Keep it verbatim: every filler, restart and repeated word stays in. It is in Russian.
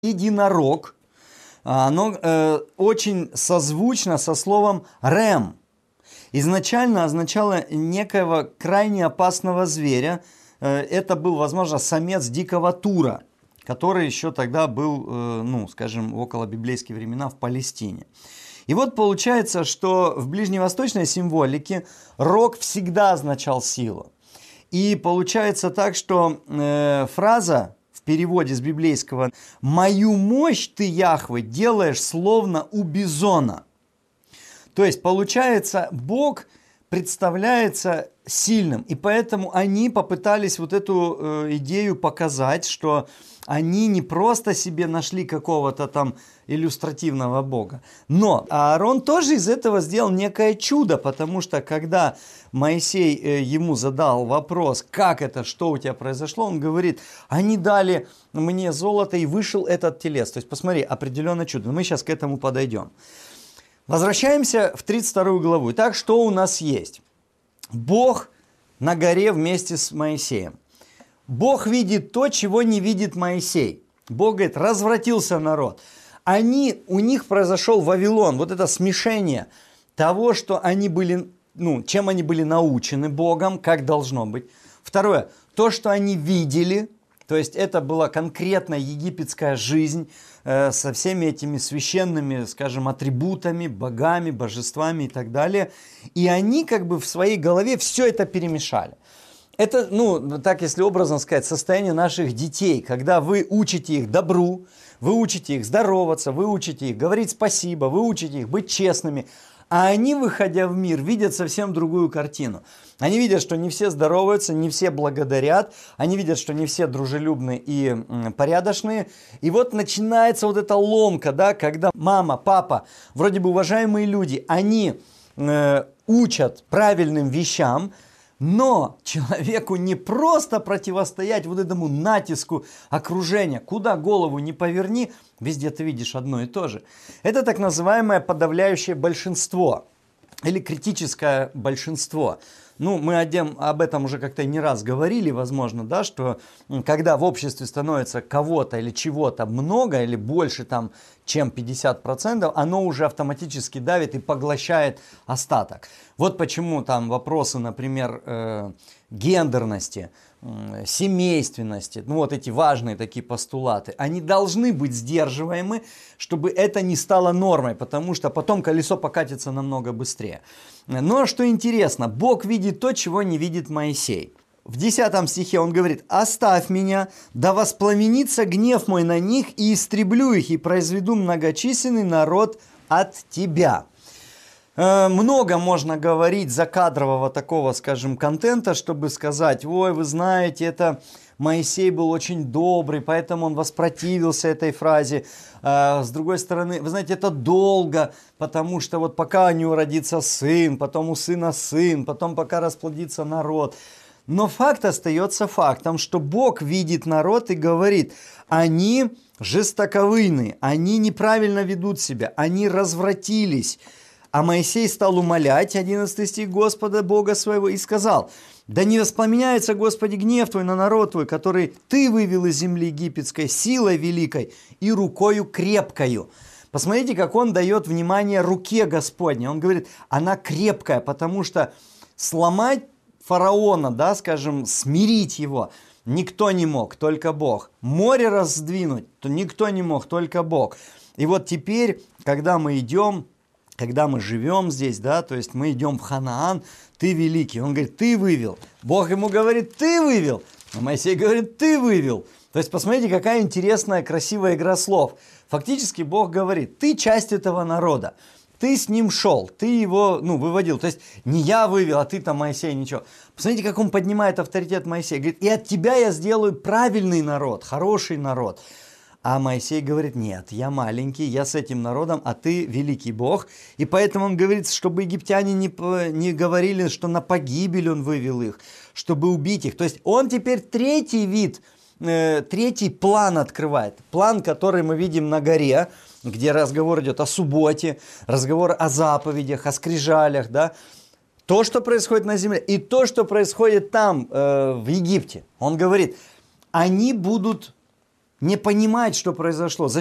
единорог, оно э, очень созвучно со словом «рем». Изначально означало некоего крайне опасного зверя. Э, это был, возможно, самец дикого тура, который еще тогда был, э, ну, скажем, в околобиблейские времена в Палестине. И вот получается, что в ближневосточной символике рог всегда означал силу. И получается так, что э, фраза в переводе с библейского «мою мощь ты, Яхве, делаешь словно у бизона». То есть получается, Бог представляется сильным, и поэтому они попытались вот эту э, идею показать, что они не просто себе нашли какого-то там иллюстративного Бога, но Аарон тоже из этого сделал некое чудо, потому что когда Моисей э, ему задал вопрос, как это, что у тебя произошло, он говорит, они дали мне золото и вышел этот телец. То есть посмотри, определенное чудо, мы сейчас к этому подойдем. Возвращаемся в тридцать вторую главу. Итак, что у нас есть? Бог на горе вместе с Моисеем. Бог видит то, чего не видит Моисей. Бог говорит, развратился народ. Они, у них произошел Вавилон, вот это смешение того, что они были, ну, чем они были научены Богом, как должно быть. Второе, то, что они видели, то есть это была конкретная египетская жизнь э, со всеми этими священными, скажем, атрибутами, богами, божествами и так далее. И они как бы в своей голове все это перемешали. Это, ну, так если образно сказать, состояние наших детей, когда вы учите их добру, вы учите их здороваться, вы учите их говорить спасибо, вы учите их быть честными, а они, выходя в мир, видят совсем другую картину. Они видят, что не все здороваются, не все благодарят, они видят, что не все дружелюбны и порядочные. И вот начинается вот эта ломка, да, когда мама, папа, вроде бы уважаемые люди, они э, учат правильным вещам, но человеку не просто противостоять вот этому натиску окружения. Куда голову не поверни, везде ты видишь одно и то же. Это так называемое подавляющее большинство или критическое большинство. Ну, мы об этом уже как-то не раз говорили, возможно, да, что когда в обществе становится кого-то или чего-то много или больше, там, чем пятьдесят процентов, оно уже автоматически давит и поглощает остаток. Вот почему там вопросы, например, э, гендерности, э, семейственности, ну вот эти важные такие постулаты, они должны быть сдерживаемы, чтобы это не стало нормой, потому что потом колесо покатится намного быстрее. Но что интересно, Бог видит то, чего не видит Моисей. В десятом стихе он говорит, «Оставь меня, да воспламенится гнев мой на них, и истреблю их, и произведу многочисленный народ от тебя». Э, много можно говорить закадрового такого, скажем, контента, чтобы сказать, ой, вы знаете, это Моисей был очень добрый, поэтому он воспротивился этой фразе. Э, с другой стороны, вы знаете, это долго, потому что вот пока у него родится сын, потом у сына сын, потом пока расплодится народ. Но факт остается фактом, что Бог видит народ и говорит, они жестоковыйны, они неправильно ведут себя, они развратились. А Моисей стал умолять, одиннадцатый стих, Господа Бога своего, и сказал, да не воспламеняется, Господи, гнев Твой на народ Твой, который Ты вывел из земли египетской силой великой и рукою крепкою. Посмотрите, как он дает внимание руке Господней. Он говорит, она крепкая, потому что сломать фараона, да, скажем, смирить его, никто не мог, только Бог. Море раздвинуть, то никто не мог, только Бог. И вот теперь, когда мы идем, когда мы живем здесь, да, то есть мы идем в Ханаан, ты великий. Он говорит, ты вывел. Бог ему говорит, ты вывел. А Моисей говорит, ты вывел. То есть посмотрите, какая интересная, красивая игра слов. Фактически Бог говорит, ты часть этого народа. Ты с ним шел, ты его, ну, выводил. То есть не я вывел, а ты там, Моисей, ничего. Посмотрите, как он поднимает авторитет Моисея. Говорит, и от тебя я сделаю правильный народ, хороший народ. А Моисей говорит, нет, я маленький, я с этим народом, а ты великий Бог. И поэтому он говорит, чтобы египтяне не, не говорили, что на погибель он вывел их, чтобы убить их. То есть он теперь третий вид, э, третий план открывает. План, который мы видим на горе, где разговор идет о субботе, разговор о заповедях, о скрижалях, да. То, что происходит на земле, и то, что происходит там, э, в Египте. Он говорит, они будут не понимает, что произошло.